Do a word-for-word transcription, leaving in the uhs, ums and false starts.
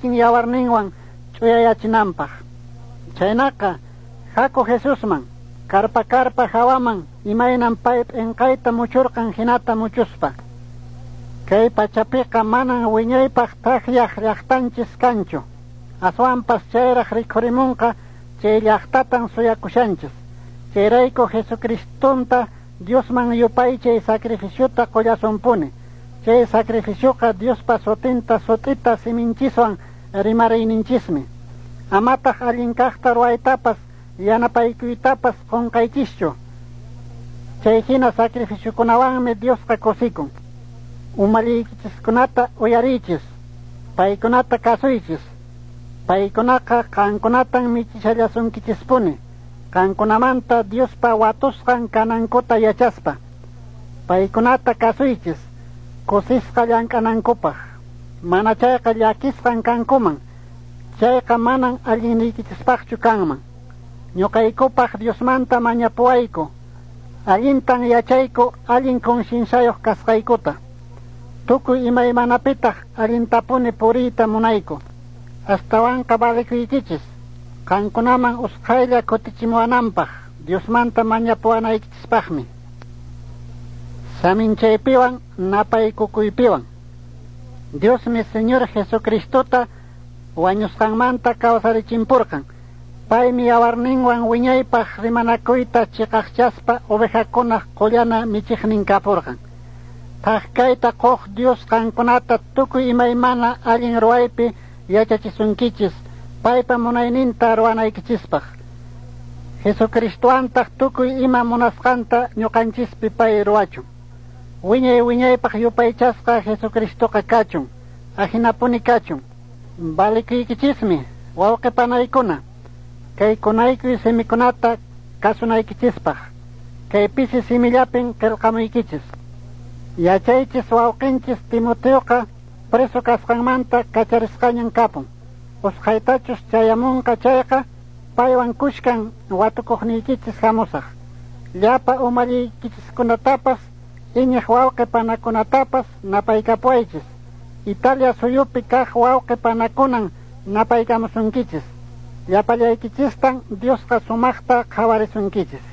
kikin yawarninwan ch'uyayachinanpaq. Chaynaqa haku Jesusman karpa karpa hawaman imaynan pay p'inqayta muchurqan hinata muchuspa. Kay pachapiqa manan wiñaypaq taqllaq llaqtanchis kanchu. Aswanpas chayraq rikhurimunqa chay llaqtatan suyakushanchis. Chayrayku Jesucristunta Diosman yupay chay sacrificiota qollasunpuni. Chay sacrificioqa Diospa sutinta sutita siminchiswan rimarayninchismi. Amataq allinkaqta ruwaytapas yanapaykuytapas qunqaychischu. Chay hina sacrificiokunawanmi Diosqa kusikun. Umalliykichiskunata uyarichis, paykunata kasuychis. Paykunaqa qankunatan michishallasunkichispuni, qankunamanta Diospa watusqan kanankuta yachaspa. Paykunata kasuychis, kusisqa llank'anankupaq. Mana chayqa llakisqan kankuman, chayqa manan allinnikichispaqchu kanman. Ñuqaykupaq Diosmanta mañapuwayku, allintan yachayku allin consciensayuq kasqaykuta. Tukuy imaymanapitaq allintapuni puriyta munayku. Astawanqa balikuykichis, qankunaman usqaylla kutichimuwananpaq, Diosmanta mañapuwanaykichispaqmi. Saminchaypiwan napaykukuypiwan. Diosmi Señor Jesucristota wañusqanmanta kawsarichimpurqan. Paymi yawarninwan wiñaypaq rimanakuyta chiqaqchaspa ovejakunaq qullana michiqnin kapurqan. Taqkayta quq Dios qankunata tukuy imaymana allin ruwaypi yachachisunkichis, paypa munayninta ruwanaykichispaq. Jesucristuantaq tukuy ima munasqanta ñuqanchispi pay ruwachun. Wiñay wiñaypaq yupaychasqa Jesucristoqa kachun, ajinapuni kachun. Balikuykichismi, wawqipanaykuna, kaykunaykuy simikunata kasunaykichispaq, kay pisi simillapin qillqamuykichis. Yachaychis wawqinchis Timoteoqa preso kasqanmanta kacharisqañan kapun. Usqaytachus chayamunqa chayqa paywan kushkan watukuqniykichis hamusaq. Llapa umalliykichiskunatapas iñiq wawqipanakunatapas napaykapuaychis. Italia suyupi kaq wawqipanakunan napaykamusunkichis. Llapallaykichistan Diosqa sumaqta qhawarisunkichis.